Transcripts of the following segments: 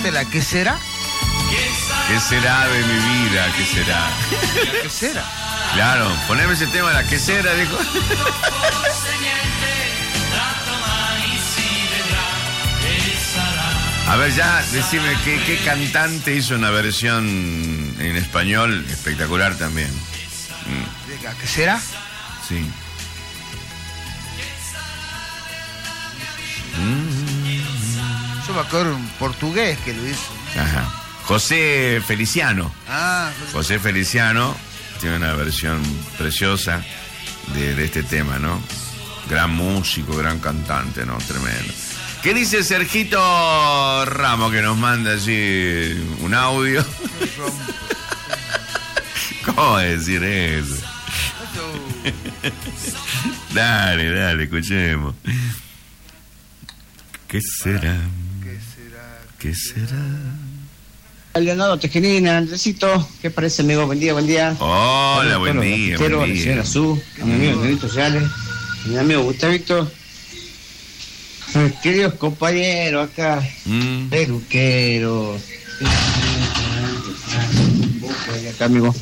¿Este la qué será? ¿Qué será de mi vida? ¿Qué será? ¿Qué será? Claro, poneme ese tema, la quesera, dijo. A ver, ya, decime, ¿qué cantante hizo una versión en español espectacular también? ¿De la qué será? Sí. Yo me acuerdo un portugués que lo hizo. Ajá. José Feliciano. José Feliciano tiene una versión preciosa de este tema, ¿no? Gran músico, gran cantante, ¿no? Tremendo. ¿Qué dice Sergito Ramos, que nos manda así un audio? ¿Cómo decir eso? Dale, escuchemos. ¿Qué será? ¿Qué será? Leonardo Tejerina, Andresito, ¿qué parece, amigo? Buen día. Hola, buen día. A la señora Su, a mi amigo Benito Reales, a mi amigo Gustavito, queridos compañeros acá, peluqueros, acá, amigo.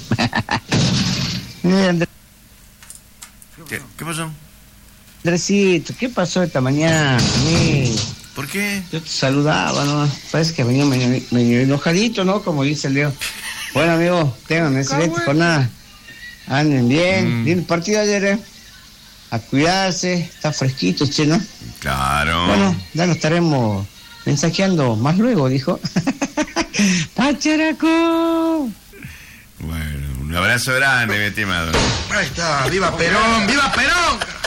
¿Qué pasó? Andresito, ¿qué pasó esta mañana, amigo? ¿Por qué? Yo te saludaba, ¿no? Parece que venía medio enojadito, ¿no? Como dice el Leo. Bueno, amigo, tengan una excelente jornada. Anden bien. Bien el partido ayer, ¿eh? A cuidarse. Está fresquito, che, ¿no? Claro. Bueno, ya nos estaremos mensajeando más luego, dijo. ¡Pacharaco! Bueno, un abrazo grande, mi estimado. Ahí está, ¡viva Perón! ¡Viva Perón!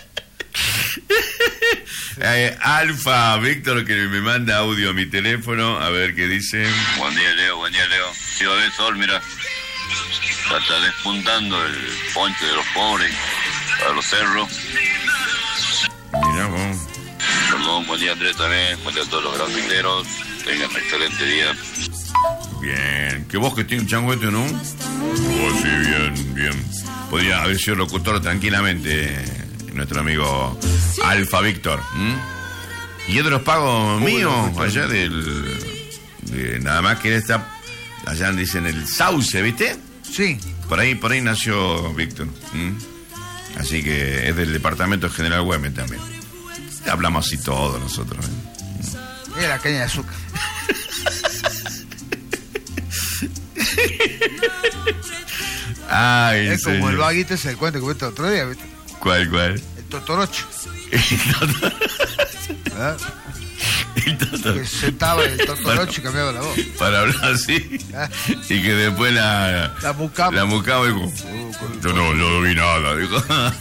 Alfa, Víctor, que me manda audio a mi teléfono, a ver qué dice. Buen día, Leo. Si va a ver sol, mira. Está despuntando el ponche de los pobres para los cerros. Mira vos. Perdón, buen día, Andrés, también. Buen día a todos los grafiteros. Tengan un excelente día. Bien. ¿Que vos que tienes un changuete, no? Oh, sí, bien. Podría haber sido locutor tranquilamente, nuestro amigo Alfa Víctor. Y otros pagos míos, allá de nada más que él está, allá dicen el Sauce, ¿viste? Sí. Por ahí nació Víctor. Así que es del departamento General Güemes también. Hablamos así todos nosotros. Es la caña de azúcar. Ay, es señor. como el vaguito, es el cuento que viste otro día, ¿viste? ¿Cuál? El Totorocho. ¿Ah? Que sentaba el Totorocho y cambiaba la voz. Para hablar así. ¿Ah? Y que después la mucama dijo, yo no vi nada, dijo.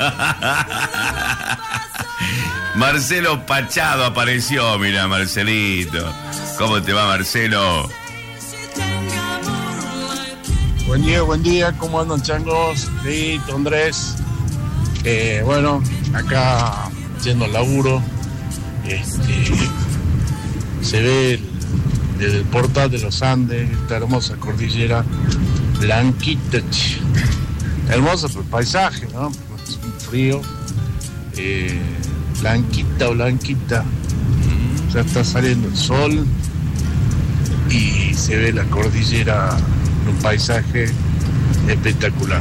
Marcelo Pachado apareció, mira, Marcelito. ¿Cómo te va, Marcelo? Buen día, ¿cómo andan, changos? Sí, Andrés. Bueno, acá haciendo el laburo, se ve desde el portal de los Andes, esta hermosa cordillera blanquita, hermoso el paisaje, ¿no? Es un frío, blanquita, ya está saliendo el sol y se ve la cordillera en un paisaje espectacular.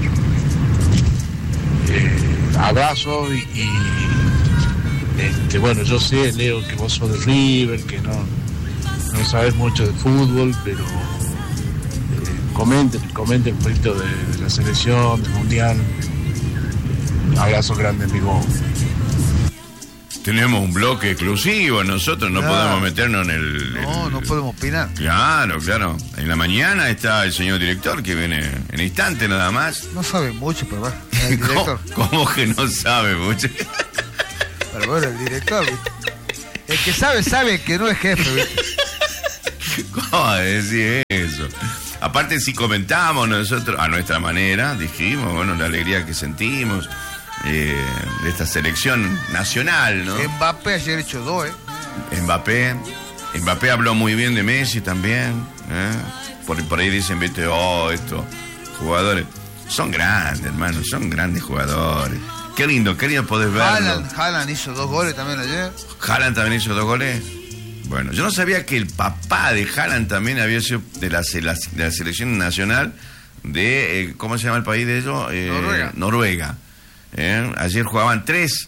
Abrazo y bueno, yo sé, Leo, que vos sos de River, que no sabes mucho de fútbol, pero comenten un poquito de la selección, del mundial. Abrazo grande, amigo. Tenemos un bloque exclusivo, nosotros no podemos meternos en el... No podemos opinar. Claro. En la mañana está el señor director que viene en instante nada más. No sabe mucho, pero bueno, el director. ¿Cómo que no sabe mucho? Pero bueno, el director, ¿viste? El que sabe que no es jefe, ¿viste? ¿Cómo decir eso? Aparte, si comentamos nosotros a nuestra manera, dijimos, bueno, la alegría que sentimos de esta selección nacional, ¿no? Mbappé ayer hecho 2, Mbappé habló muy bien de Messi también, por ahí dicen, viste, estos jugadores son grandes, hermano, son grandes jugadores. Qué lindo poder verlo. Haaland hizo 2 goles también ayer. ¿Haaland también hizo 2 goles? Bueno, yo no sabía que el papá de Haaland también había sido de la selección nacional de, ¿cómo se llama el país de ellos? Noruega. Ayer jugaban tres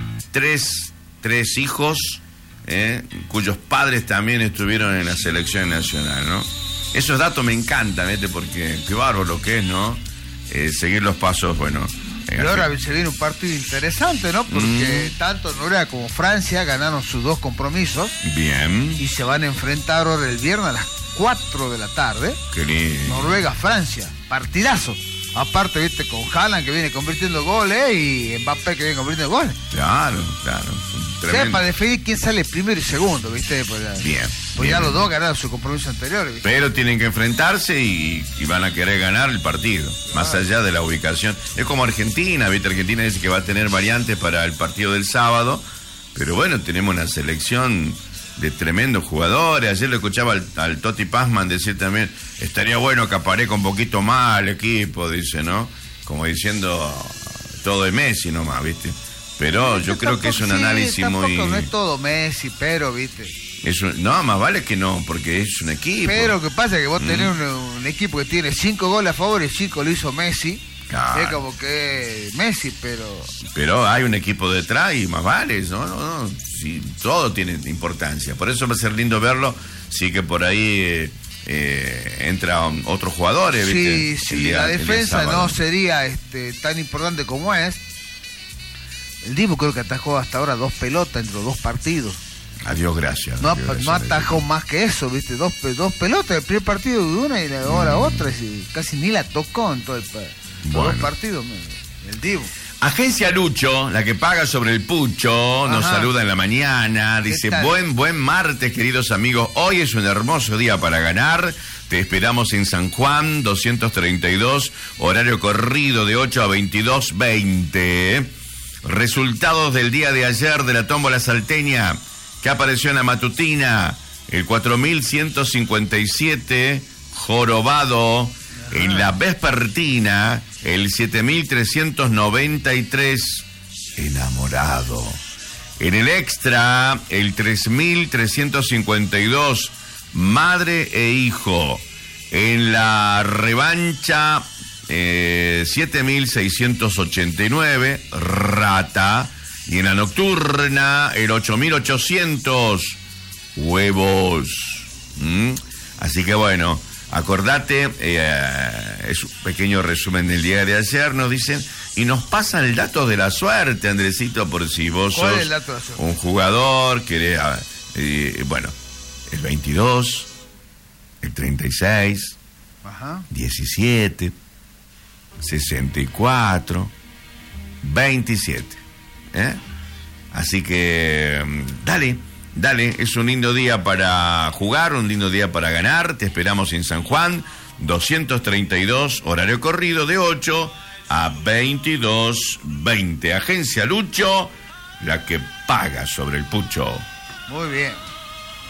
hijos, cuyos padres también estuvieron en la selección nacional, ¿no? Esos datos me encantan, ¿viste? Porque qué bárbaro lo que es, ¿no? Seguir los pasos, bueno. Pero ahora se viene un partido interesante, ¿no? Porque tanto Noruega como Francia ganaron sus 2 compromisos. Bien. Y se van a enfrentar ahora el viernes a las 4 de la tarde. Qué lindo. Noruega-Francia. Partidazo. Aparte, viste, con Haaland que viene convirtiendo goles y Mbappé que viene convirtiendo goles. Claro. O sea, para definir quién sale primero y segundo, viste. Bien. Pues ya los dos ganaron su compromiso anterior, ¿viste? Pero tienen que enfrentarse y van a querer ganar el partido, más allá de la ubicación. Es como Argentina, ¿viste? Argentina dice que va a tener variantes para el partido del sábado, pero bueno, tenemos una selección de tremendos jugadores. Ayer le escuchaba al Totti Pazman decir también, estaría bueno que aparezca un poquito más el equipo, dice, ¿no? Como diciendo, todo de Messi nomás, ¿viste? Pero yo creo que es un análisis muy... No es todo Messi, pero, ¿viste? No, más vale que no, porque es un equipo. Pero que pasa que vos tenés un equipo que tiene 5 goles a favor y 5 lo hizo Messi. Claro. Es como que Messi, pero hay un equipo detrás y más vale, ¿no? Sí, todo tiene importancia. Por eso va a ser lindo verlo. Sí que por ahí entran otros jugadores, ¿viste? Sí, la defensa no sería tan importante como es. El Dibu creo que atajó hasta ahora 2 pelotas entre los 2 partidos. Adiós, gracias. No atajó más que eso, ¿viste? Dos pelotas, el primer partido de una y ahora otra. Casi ni la tocó en todo los 2 partidos. El Dibu. Agencia Lucho, la que paga sobre el pucho, nos saluda en la mañana. Dice, buen martes, queridos amigos. Hoy es un hermoso día para ganar. Te esperamos en San Juan, 232, horario corrido de 8 a 22:20. Resultados del día de ayer de la tómbola salteña, que apareció en la matutina, el 4157, jorobado. En la vespertina, el 7393, enamorado. En el extra, el 3352, madre e hijo. En la revancha, 7689, rata. Y en la nocturna, el 8800, huevos. Así que bueno, acordate, es un pequeño resumen del día de ayer, nos dicen, y nos pasan el dato de la suerte, Andresito, por si vos sos el dato de la suerte? Un jugador, querés, bueno, el 22, el 36, 17, 64, 27, Así que, dale, es un lindo día para jugar, un lindo día para ganar. Te esperamos en San Juan, 232, horario corrido de 8 a 22:20. Agencia Lucho, la que paga sobre el pucho. Muy bien.